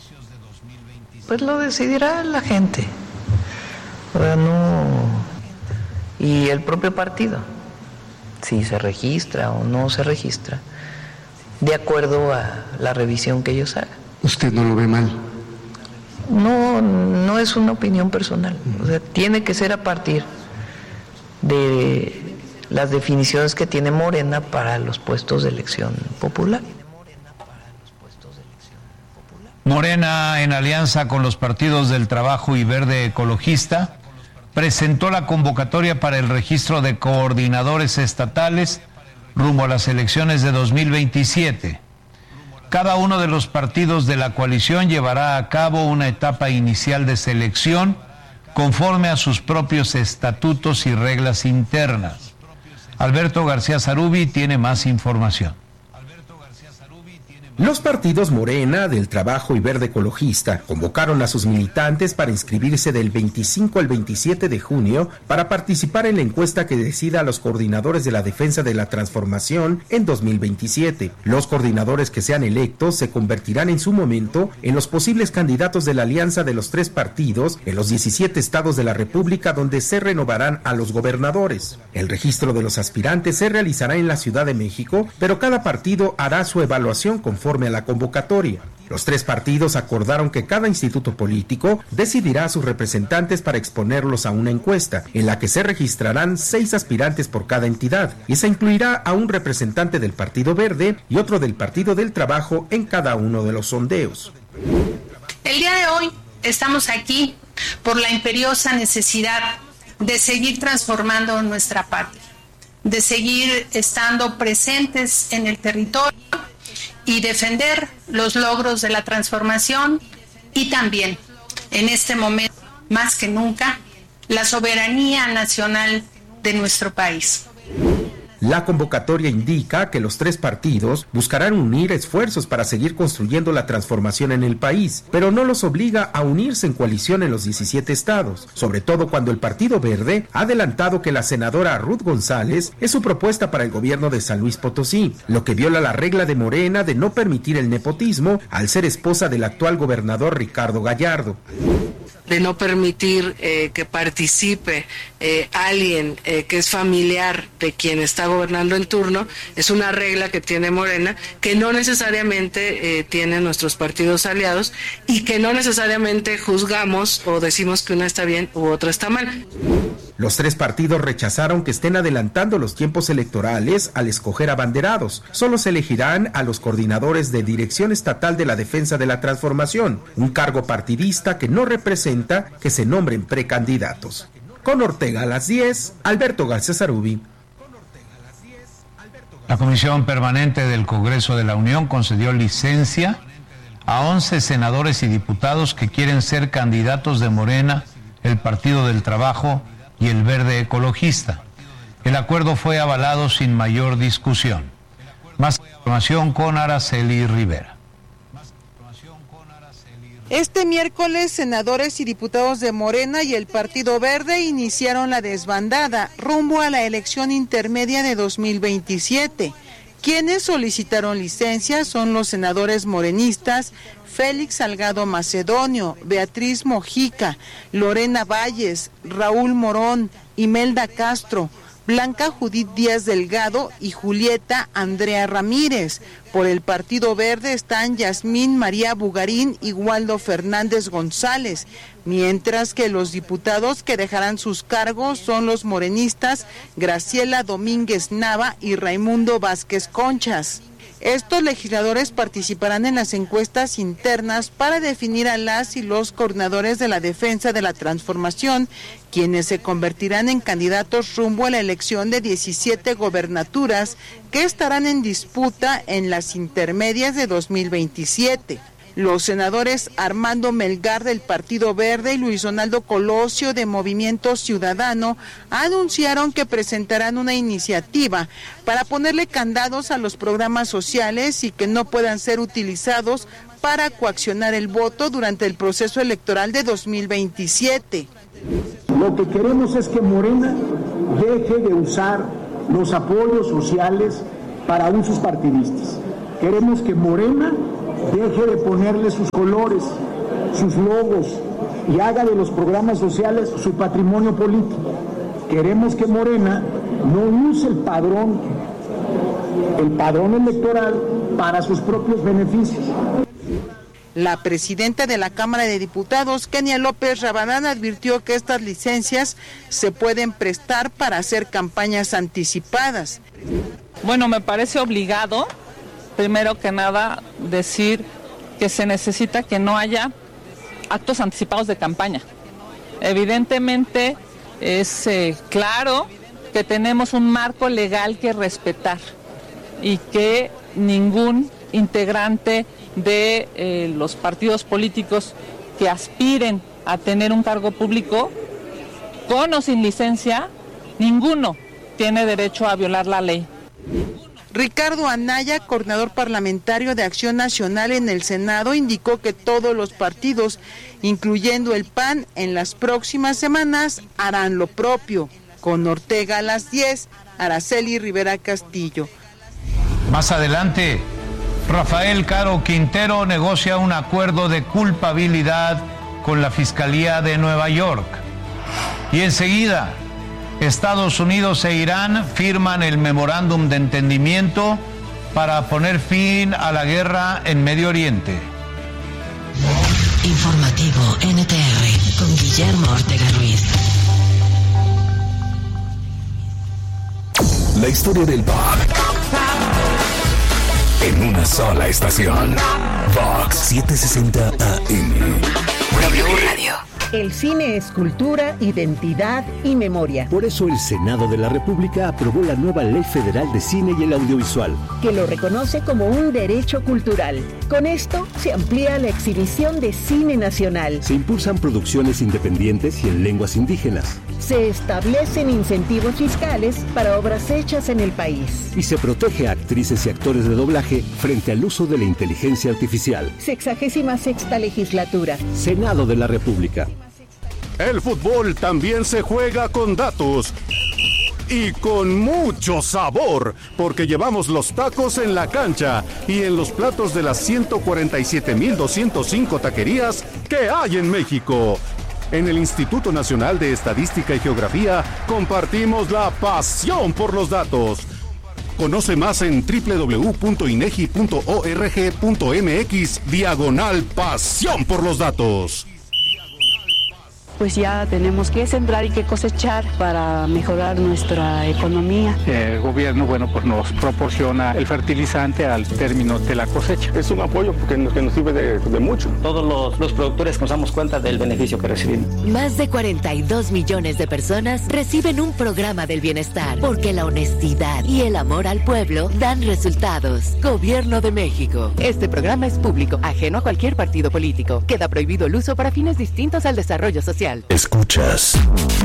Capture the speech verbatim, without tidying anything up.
Pues lo decidirá la gente, o sea, no, y el propio partido, si se registra o no se registra, de acuerdo a la revisión que ellos hagan. ¿Usted no lo ve mal? No, no es una opinión personal, o sea, tiene que ser a partir de las definiciones que tiene Morena para los puestos de elección popular. Morena, en alianza con los partidos del Trabajo y Verde Ecologista, presentó la convocatoria para el registro de coordinadores estatales rumbo a las elecciones de dos mil veintisiete. Cada uno de los partidos de la coalición llevará a cabo una etapa inicial de selección conforme a sus propios estatutos y reglas internas. Alberto García Zarubi tiene más información. Los partidos Morena, del Trabajo y Verde Ecologista convocaron a sus militantes para inscribirse del veinticinco al veintisiete de junio para participar en la encuesta que decida a los coordinadores de la defensa de la transformación en dos mil veintisiete. Los coordinadores que sean electos se convertirán en su momento en los posibles candidatos de la alianza de los tres partidos en los diecisiete estados de la República, donde se renovarán a los gobernadores. El registro de los aspirantes se realizará en la Ciudad de México, pero cada partido hará su evaluación conforme a la convocatoria. Los tres partidos acordaron que cada instituto político decidirá a sus representantes para exponerlos a una encuesta, en la que se registrarán seis aspirantes por cada entidad, y se incluirá a un representante del Partido Verde y otro del Partido del Trabajo en cada uno de los sondeos. El día de hoy estamos aquí por la imperiosa necesidad de seguir transformando nuestra patria, de seguir estando presentes en el territorio y defender los logros de la transformación, y también, en este momento, más que nunca, la soberanía nacional de nuestro país. La convocatoria indica que los tres partidos buscarán unir esfuerzos para seguir construyendo la transformación en el país, pero no los obliga a unirse en coalición en los diecisiete estados, sobre todo cuando el Partido Verde ha adelantado que la senadora Ruth González es su propuesta para el gobierno de San Luis Potosí, lo que viola la regla de Morena de no permitir el nepotismo al ser esposa del actual gobernador Ricardo Gallardo. De no permitir eh, que participe eh, alguien eh, que es familiar de quien está gobernando en turno, es una regla que tiene Morena, que no necesariamente eh, tienen nuestros partidos aliados, y que no necesariamente juzgamos o decimos que una está bien u otra está mal. Los tres partidos rechazaron que estén adelantando los tiempos electorales al escoger abanderados. Solo se elegirán a los coordinadores de Dirección Estatal de la Defensa de la Transformación, un cargo partidista que no representa que se nombren precandidatos. Con Ortega a las diez, Alberto García Zarubi. La Comisión Permanente del Congreso de la Unión concedió licencia a once senadores y diputados que quieren ser candidatos de Morena, el Partido del Trabajo y el Verde Ecologista. El acuerdo fue avalado sin mayor discusión. Más información con Araceli Rivera. Este miércoles, senadores y diputados de Morena y el Partido Verde iniciaron la desbandada rumbo a la elección intermedia de dos mil veintisiete. Quienes solicitaron licencia son los senadores morenistas Félix Salgado Macedonio, Beatriz Mojica, Lorena Valles, Raúl Morón, Imelda Castro, Blanca Judith Díaz Delgado y Julieta Andrea Ramírez. Por el Partido Verde están Yasmín María Bugarín y Waldo Fernández González, mientras que los diputados que dejarán sus cargos son los morenistas Graciela Domínguez Nava y Raimundo Vázquez Conchas. Estos legisladores participarán en las encuestas internas para definir a las y los coordinadores de la defensa de la transformación, quienes se convertirán en candidatos rumbo a la elección de diecisiete gobernaturas que estarán en disputa en las intermedias de dos mil veintisiete. Los senadores Armando Melgar del Partido Verde y Luis Donaldo Colosio de Movimiento Ciudadano anunciaron que presentarán una iniciativa para ponerle candados a los programas sociales y que no puedan ser utilizados para coaccionar el voto durante el proceso electoral de dos mil veintisiete. Lo que queremos es que Morena deje de usar los apoyos sociales para usos partidistas. Queremos que Morena deje de ponerle sus colores, sus logos y haga de los programas sociales su patrimonio político. Queremos que Morena no use el padrón, el padrón electoral para sus propios beneficios. La presidenta de la Cámara de Diputados, Kenia López Rabadán, advirtió que estas licencias se pueden prestar para hacer campañas anticipadas. Bueno, me parece obligado, primero que nada, decir que se necesita que no haya actos anticipados de campaña. Evidentemente es eh, claro que tenemos un marco legal que respetar y que ningún integrante de eh, los partidos políticos que aspiren a tener un cargo público, con o sin licencia, ninguno tiene derecho a violar la ley. Ricardo Anaya, coordinador parlamentario de Acción Nacional en el Senado, indicó que todos los partidos, incluyendo el P A N, en las próximas semanas harán lo propio. Con Ortega a las diez, Araceli Rivera Castillo. Más adelante, Rafael Caro Quintero negocia un acuerdo de culpabilidad con la Fiscalía de Nueva York. Y enseguida, Estados Unidos e Irán firman el memorándum de entendimiento para poner fin a la guerra en Medio Oriente. Informativo N T R con Guillermo Ortega Ruiz. La historia del pop en una sola estación. Vox setecientos sesenta A M. W Radio. El cine es cultura, identidad y memoria. Por eso el Senado de la República aprobó la nueva Ley Federal de Cine y el Audiovisual, que lo reconoce como un derecho cultural. Con esto se amplía la exhibición de cine nacional. Se impulsan producciones independientes y en lenguas indígenas. Se establecen incentivos fiscales para obras hechas en el país. Y se protege a actrices y actores de doblaje frente al uso de la inteligencia artificial. Sexagésima sexta legislatura. Senado de la República. El fútbol también se juega con datos y con mucho sabor, porque llevamos los tacos en la cancha y en los platos de las ciento cuarenta y siete mil doscientos cinco taquerías que hay en México. En el Instituto Nacional de Estadística y Geografía compartimos la pasión por los datos. Conoce más en doble u doble u doble u punto inegi punto org punto mx diagonal pasión por los datos. Pues ya tenemos que sembrar y que cosechar para mejorar nuestra economía. El gobierno, bueno, pues nos proporciona el fertilizante al término de la cosecha. Es un apoyo porque nos, que nos sirve de, de mucho. Todos los, los productores nos damos cuenta del beneficio que recibimos. Más de cuarenta y dos millones de personas reciben un programa del bienestar, porque la honestidad y el amor al pueblo dan resultados. Gobierno de México. Este programa es público, ajeno a cualquier partido político. Queda prohibido el uso para fines distintos al desarrollo social. Escuchas